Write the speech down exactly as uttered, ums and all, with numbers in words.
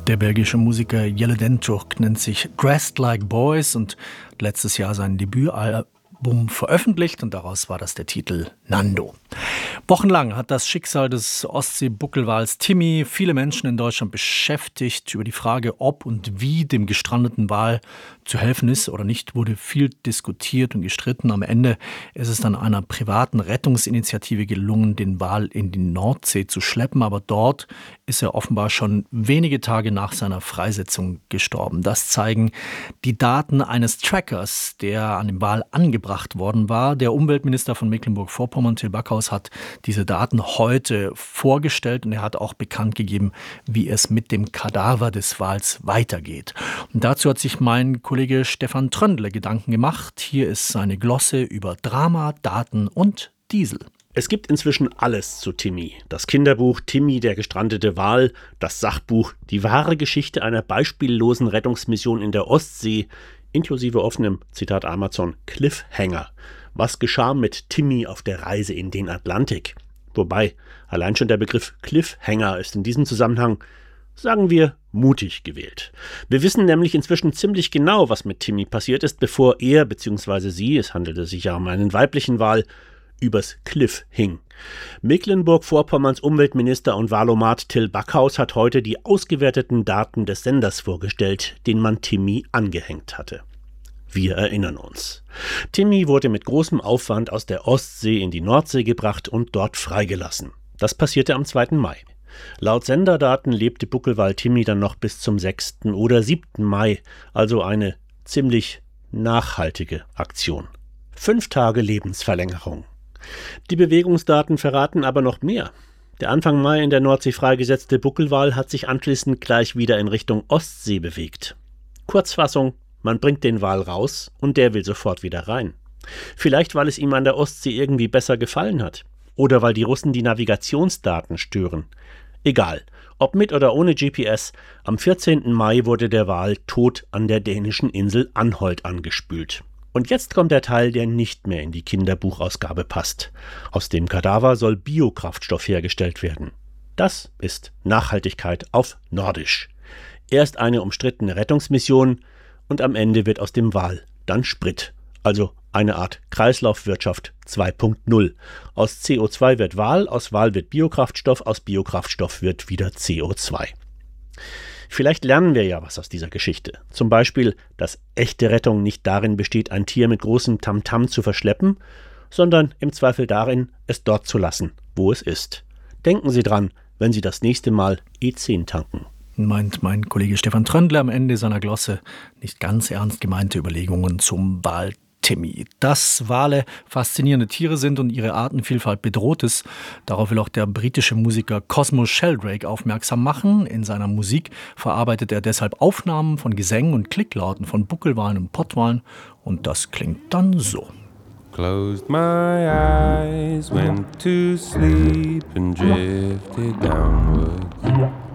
Der belgische Musiker Jelle Denturk nennt sich Dressed Like Boys und letztes Jahr sein Debütalbum veröffentlicht und daraus war das der Titel Nando. Wochenlang hat das Schicksal des Ostsee-Buckelwals Timmy viele Menschen in Deutschland beschäftigt. Über die Frage, ob und wie dem gestrandeten Wal zu helfen ist oder nicht, wurde viel diskutiert und gestritten. Am Ende ist es dann einer privaten Rettungsinitiative gelungen, den Wal in die Nordsee zu schleppen. Aber dort ist er offenbar schon wenige Tage nach seiner Freisetzung gestorben. Das zeigen die Daten eines Trackers, der an dem Wal angebracht worden war. Der Umweltminister von Mecklenburg-Vorpommern, Till Backhaus, hat diese Daten heute vorgestellt und er hat auch bekannt gegeben, wie es mit dem Kadaver des Wals weitergeht. Und dazu hat sich mein Kollege Stefan Tröndle Gedanken gemacht. Hier ist seine Glosse über Drama, Daten und Diesel. Es gibt inzwischen alles zu Timmy. Das Kinderbuch Timmy, der gestrandete Wal, das Sachbuch Die wahre Geschichte einer beispiellosen Rettungsmission in der Ostsee, inklusive offenem, Zitat Amazon, Cliffhanger. Was geschah mit Timmy auf der Reise in den Atlantik? Wobei, allein schon der Begriff Cliffhanger ist in diesem Zusammenhang, sagen wir, mutig gewählt. Wir wissen nämlich inzwischen ziemlich genau, was mit Timmy passiert ist, bevor er bzw. sie, es handelte sich ja um einen weiblichen Wal, übers Cliff hing. Mecklenburg-Vorpommerns Umweltminister und Walomat Till Backhaus hat heute die ausgewerteten Daten des Senders vorgestellt, den man Timmy angehängt hatte. Wir erinnern uns. Timmy wurde mit großem Aufwand aus der Ostsee in die Nordsee gebracht und dort freigelassen. Das passierte am zweiten Mai. Laut Senderdaten lebte Buckelwal Timmy dann noch bis zum sechsten oder siebten Mai, also eine ziemlich nachhaltige Aktion. Fünf Tage Lebensverlängerung. Die Bewegungsdaten verraten aber noch mehr. Der Anfang Mai in der Nordsee freigesetzte Buckelwal hat sich anschließend gleich wieder in Richtung Ostsee bewegt. Kurzfassung: Man bringt den Wal raus und der will sofort wieder rein. Vielleicht, weil es ihm an der Ostsee irgendwie besser gefallen hat. Oder weil die Russen die Navigationsdaten stören. Egal, ob mit oder ohne G P S, am vierzehnten Mai wurde der Wal tot an der dänischen Insel Anholt angespült. Und jetzt kommt der Teil, der nicht mehr in die Kinderbuchausgabe passt. Aus dem Kadaver soll Biokraftstoff hergestellt werden. Das ist Nachhaltigkeit auf Nordisch. Erst eine umstrittene Rettungsmission, und am Ende wird aus dem Wal dann Sprit, also eine Art Kreislaufwirtschaft zwei Punkt null. Aus C O zwei wird Wal, aus Wal wird Biokraftstoff, aus Biokraftstoff wird wieder C O zwei. Vielleicht lernen wir ja was aus dieser Geschichte. Zum Beispiel, dass echte Rettung nicht darin besteht, ein Tier mit großem Tamtam zu verschleppen, sondern im Zweifel darin, es dort zu lassen, wo es ist. Denken Sie dran, wenn Sie das nächste Mal E zehn tanken. Meint mein Kollege Stefan Tröndle am Ende seiner Glosse nicht ganz ernst gemeinte Überlegungen zum Wal Timmy. Dass Wale faszinierende Tiere sind und ihre Artenvielfalt bedroht ist, darauf will auch der britische Musiker Cosmo Sheldrake aufmerksam machen. In seiner Musik verarbeitet er deshalb Aufnahmen von Gesängen und Klicklauten von Buckelwalen und Pottwalen und das klingt dann so. Closed my eyes, went to sleep and drifted downwards.